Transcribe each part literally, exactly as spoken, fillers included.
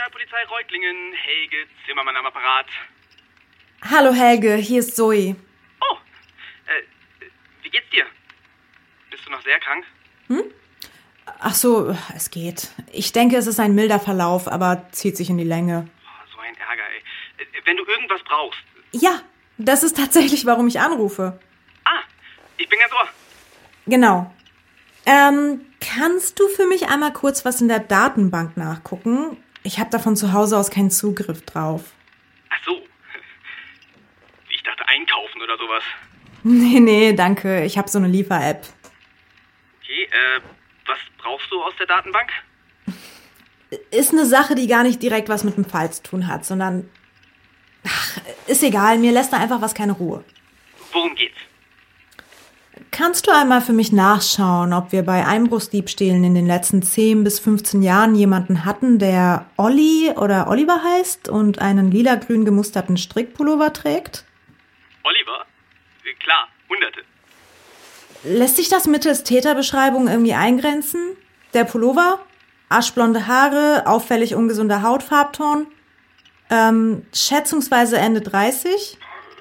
Kriminalpolizei Reutlingen, Helge Zimmermann am Apparat. Hallo Helge, hier ist Zoe. Oh, äh, wie geht's dir? Bist du noch sehr krank? Hm? Ach so, es geht. Ich denke, es ist ein milder Verlauf, aber zieht sich in die Länge. Oh, so ein Ärger, ey. Wenn du irgendwas brauchst. Ja, das ist tatsächlich, warum ich anrufe. Ah, ich bin ganz ohr. Genau. Ähm, kannst du für mich einmal kurz was in der Datenbank nachgucken? Ich habe da von zu Hause aus keinen Zugriff drauf. Ach so. Ich dachte einkaufen oder sowas. Nee, nee, danke. Ich habe so eine Liefer-App. Okay, äh, was brauchst du aus der Datenbank? Ist eine Sache, die gar nicht direkt was mit dem Fall zu tun hat, sondern... Ach, ist egal, mir lässt da einfach was keine Ruhe. Worum geht's? Kannst du einmal für mich nachschauen, ob wir bei Einbruchsdiebstählen in den letzten zehn bis fünfzehn Jahren jemanden hatten, der Olli oder Oliver heißt und einen lila-grün gemusterten Strickpullover trägt? Oliver? Klar, Hunderte. Lässt sich das mittels Täterbeschreibung irgendwie eingrenzen? Der Pullover? Aschblonde Haare, auffällig ungesunder Hautfarbton? Ähm, schätzungsweise Ende dreißig?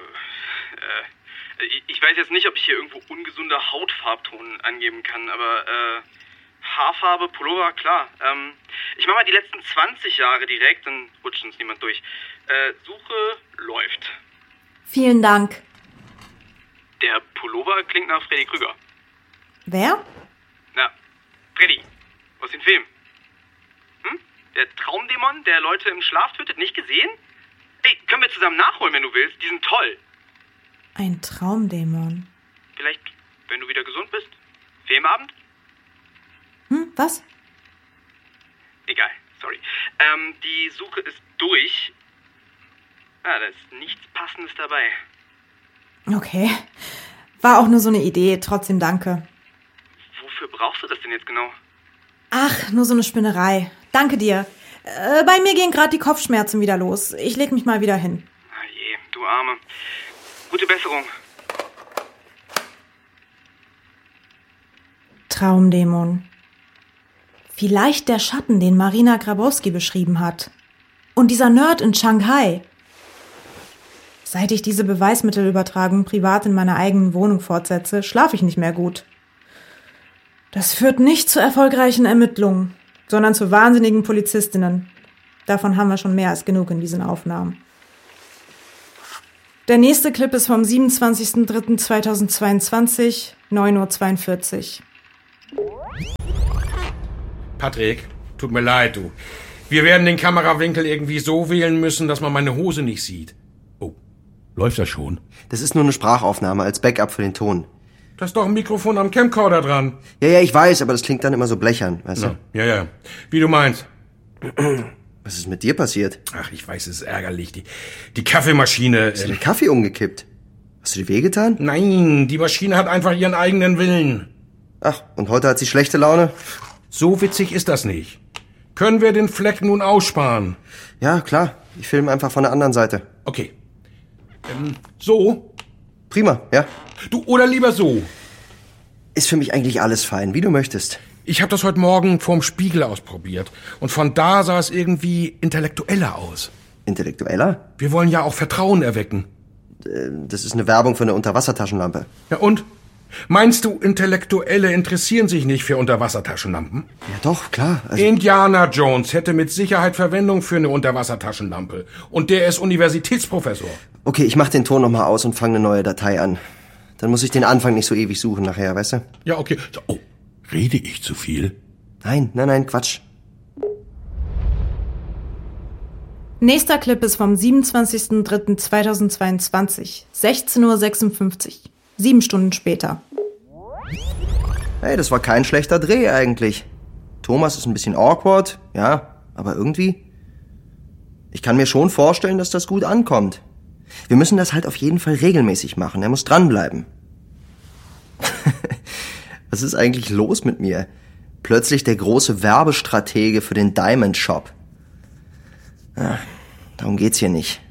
Äh, ich weiß jetzt nicht, ob ich hier irgendwo ungesunder Hautfarbton angeben kann, aber äh, Haarfarbe, Pullover, klar. Ähm, ich mache mal die letzten zwanzig Jahre direkt, dann rutscht uns niemand durch. Äh, Suche läuft. Vielen Dank. Der Pullover klingt nach Freddy Krüger. Wer? Na, Freddy. Aus dem Film. Hm? Der Traumdämon, der Leute im Schlaf tötet, nicht gesehen? Ey, können wir zusammen nachholen, wenn du willst. Die sind toll. Ein Traumdämon. Vielleicht, wenn du wieder gesund bist? Filmabend? Hm, was? Egal, sorry. Ähm, die Suche ist durch. Ah, da ist nichts Passendes dabei. Okay. War auch nur so eine Idee, trotzdem danke. Wofür brauchst du das denn jetzt genau? Ach, nur so eine Spinnerei. Danke dir. Äh, bei mir gehen gerade die Kopfschmerzen wieder los. Ich leg mich mal wieder hin. Ah je, du Arme. Gute Besserung. Traumdämon. Vielleicht der Schatten, den Marina Grabowski beschrieben hat. Und dieser Nerd in Shanghai. Seit ich diese Beweismittelübertragung privat in meiner eigenen Wohnung fortsetze, schlafe ich nicht mehr gut. Das führt nicht zu erfolgreichen Ermittlungen, sondern zu wahnsinnigen Polizistinnen. Davon haben wir schon mehr als genug in diesen Aufnahmen. Der nächste Clip ist vom siebenundzwanzigsten dritten zweitausendzweiundzwanzig, neun Uhr zweiundvierzig. Patrick, tut mir leid, du. Wir werden den Kamerawinkel irgendwie so wählen müssen, dass man meine Hose nicht sieht. Oh, läuft das schon? Das ist nur eine Sprachaufnahme als Backup für den Ton. Da ist doch ein Mikrofon am Camcorder dran. Ja, ja, ich weiß, aber das klingt dann immer so blechern, weißt du? Ja, ja, ja. Wie du meinst. Was ist mit dir passiert? Ach, ich weiß, es ist ärgerlich. Die, die Kaffeemaschine... Hast du den Kaffee umgekippt? Hast du dir wehgetan? Nein, die Maschine hat einfach ihren eigenen Willen. Ach, und heute hat sie schlechte Laune? So witzig ist das nicht. Können wir den Fleck nun aussparen? Ja, klar. Ich filme einfach von der anderen Seite. Okay. Ähm, so? Prima, ja. Du, oder lieber so? Ist für mich eigentlich alles fein, wie du möchtest. Ich habe das heute Morgen vorm Spiegel ausprobiert. Und von da sah es irgendwie intellektueller aus. Intellektueller? Wir wollen ja auch Vertrauen erwecken. Äh, das ist eine Werbung für eine Unterwassertaschenlampe. Ja, und? Meinst du, Intellektuelle interessieren sich nicht für Unterwassertaschenlampen? Ja doch, klar. Also Indiana Jones hätte mit Sicherheit Verwendung für eine Unterwassertaschenlampe. Und der ist Universitätsprofessor. Okay, ich mach den Ton nochmal aus und fange eine neue Datei an. Dann muss ich den Anfang nicht so ewig suchen nachher, weißt du? Ja, okay. Oh, rede ich zu viel? Nein, nein, nein, Quatsch. Nächster Clip ist vom siebenundzwanzigsten dritten zweitausendzweiundzwanzig, sechzehn Uhr sechsundfünfzig. Sieben Stunden später. Hey, das war kein schlechter Dreh eigentlich. Thomas ist ein bisschen awkward, ja, aber irgendwie... Ich kann mir schon vorstellen, dass das gut ankommt. Wir müssen das halt auf jeden Fall regelmäßig machen. Er muss dranbleiben. Was ist eigentlich los mit mir? Plötzlich der große Werbestratege für den Diamond Shop. Ah, darum geht's hier nicht.